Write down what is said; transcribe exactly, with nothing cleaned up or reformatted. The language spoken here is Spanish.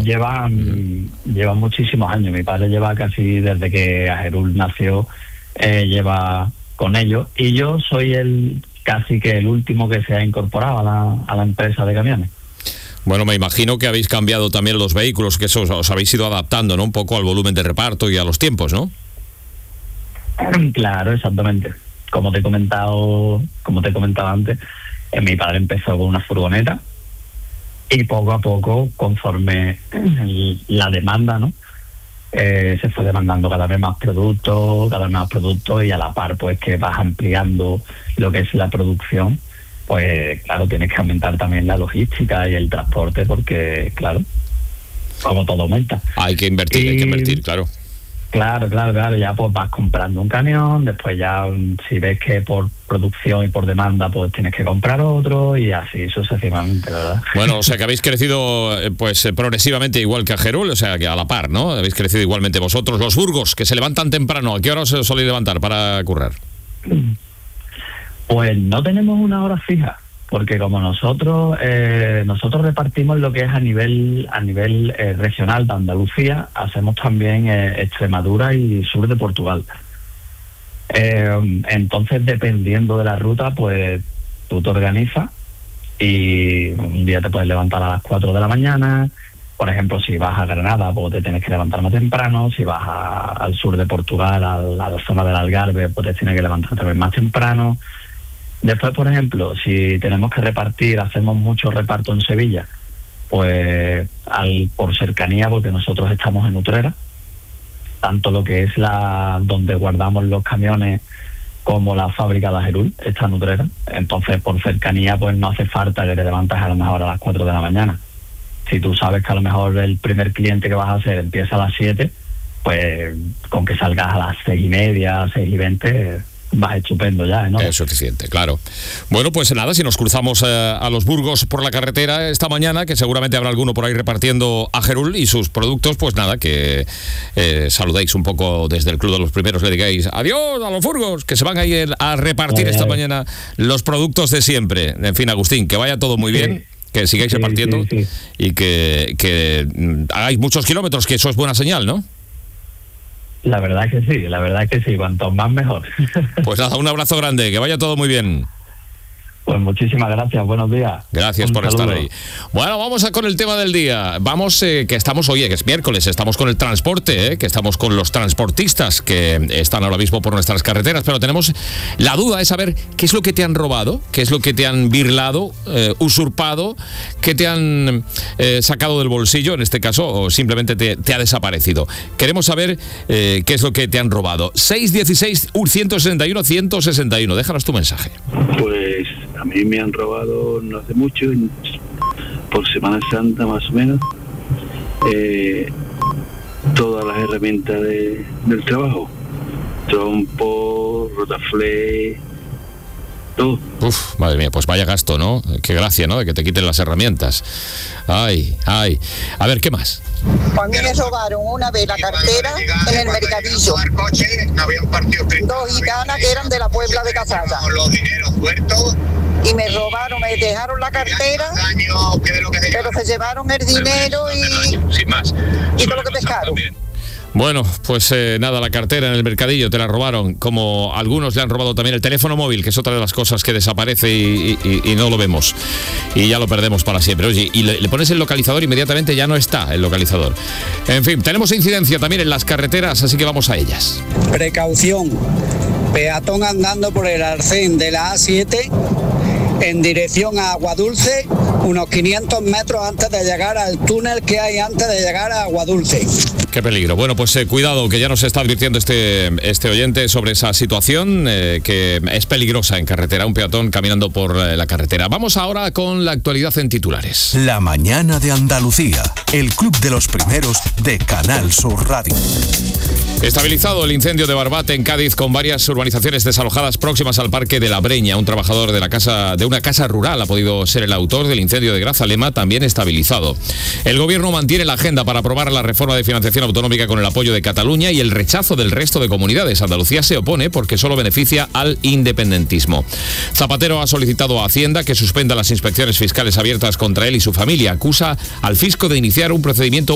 llevan, llevan muchísimos años. Mi padre lleva casi desde que Ajerul nació, eh, lleva con ellos. Y yo soy el casi que el último que se ha incorporado a la, a la empresa de camiones. Bueno, me imagino que habéis cambiado también los vehículos, que eso os, os habéis ido adaptando, ¿no? Un poco al volumen de reparto y a los tiempos, ¿no? Claro, exactamente. Como te he comentado, como te he comentado antes, eh, mi padre empezó con una furgoneta y poco a poco, conforme el, la demanda, ¿no? Eh, se fue demandando cada vez más productos, cada vez más productos y a la par, pues que vas ampliando lo que es la producción. Pues claro, tienes que aumentar también la logística y el transporte porque, claro, como todo aumenta. Hay que invertir, y, hay que invertir, claro. Claro, claro, claro, ya pues vas comprando un camión, después ya si ves que por producción y por demanda pues tienes que comprar otro y así sucesivamente, ¿verdad? Bueno, o sea que habéis crecido pues progresivamente igual que Ajerul, o sea que a la par, ¿no? Habéis crecido igualmente vosotros, los Burgos, que se levantan temprano. ¿A qué hora os soléis levantar para currar? Pues no tenemos una hora fija, porque como nosotros eh, nosotros repartimos lo que es a nivel a nivel eh, regional de Andalucía, hacemos también eh, Extremadura y sur de Portugal. Eh, entonces, dependiendo de la ruta, pues tú te organizas y un día te puedes levantar a las cuatro de la mañana. Por ejemplo, si vas a Granada, pues te tienes que levantar más temprano. Si vas a, al sur de Portugal, a la, a la zona del Algarve, pues te tienes que levantar también más temprano. Después, por ejemplo, si tenemos que repartir, hacemos mucho reparto en Sevilla, pues al por cercanía, porque nosotros estamos en Utrera, tanto lo que es la donde guardamos los camiones como la fábrica de Ajerul está en Utrera. Entonces, por cercanía, pues no hace falta que te levantes a lo mejor a las cuatro de la mañana. Si tú sabes que a lo mejor el primer cliente que vas a hacer empieza a las siete, pues con que salgas a las seis y media, seis y veinte... vas estupendo ya, ¿no? Es suficiente, claro. Bueno, pues nada, si nos cruzamos eh, a los Burgos por la carretera esta mañana, que seguramente habrá alguno por ahí repartiendo Ajerul y sus productos, pues nada, que eh, saludéis un poco desde el Club de los Primeros, le digáis adiós a los Burgos, que se van a ir a repartir eh, esta mañana los productos de siempre. En fin, Agustín, que vaya todo muy sí. bien, que sigáis sí, repartiendo sí, sí. y que, que hagáis muchos kilómetros, que eso es buena señal, ¿no? La verdad que sí, la verdad que sí, cuanto más mejor. Pues nada, un abrazo grande, que vaya todo muy bien. Pues muchísimas gracias, buenos días. Gracias un por saludo. Estar ahí. Bueno, vamos a con el tema del día. Vamos, eh, que estamos, oye, que es miércoles, estamos con el transporte, eh, que estamos con los transportistas que están ahora mismo por nuestras carreteras, pero tenemos la duda de saber qué es lo que te han robado, qué es lo que te han birlado, eh, usurpado, qué te han eh, sacado del bolsillo, en este caso, o simplemente te, te ha desaparecido. Queremos saber eh, qué es lo que te han robado. seis dieciséis, ciento sesenta y uno, ciento sesenta y uno, déjanos tu mensaje. Pues a mí me han robado no hace mucho, por Semana Santa más o menos, eh, todas las herramientas de, del trabajo, trompo, rotaflé, todo. Uf, madre mía, pues vaya gasto, ¿no? Qué gracia, ¿no? De que te quiten las herramientas. Ay, ay. A ver, ¿qué más? A mí me robaron una vez la cartera en el mercadillo. Dos gitanas que eran de la Puebla de Casada. Y me robaron, me dejaron la cartera, pero se llevaron el dinero y, y todo lo que pescaron. Bueno, pues eh, nada, la cartera en el mercadillo te la robaron, como algunos le han robado también el teléfono móvil, que es otra de las cosas que desaparece y, y, y no lo vemos y ya lo perdemos para siempre. Oye, y le, le pones el localizador, inmediatamente ya no está el localizador. En fin, tenemos incidencia también en las carreteras, así que vamos a ellas. Precaución, peatón andando por el arcén de la A siete en dirección a Aguadulce, unos quinientos metros antes de llegar al túnel que hay antes de llegar a Aguadulce. Qué peligro. Bueno, pues eh, cuidado, que ya nos está advirtiendo este, este oyente sobre esa situación eh, que es peligrosa en carretera, un peatón caminando por eh, la carretera. Vamos ahora con la actualidad en titulares. La mañana de Andalucía, el club de los primeros de Canal Sur Radio. Estabilizado el incendio de Barbate en Cádiz, con varias urbanizaciones desalojadas próximas al Parque de la Breña. Un trabajador de la casa de una casa rural ha podido ser el autor del incendio de Grazalema, también estabilizado. El gobierno mantiene la agenda para aprobar la reforma de financiación autonómica con el apoyo de Cataluña y el rechazo del resto de comunidades. Andalucía se opone porque solo beneficia al independentismo. Zapatero ha solicitado a Hacienda que suspenda las inspecciones fiscales abiertas contra él y su familia. Acusa al fisco de iniciar un procedimiento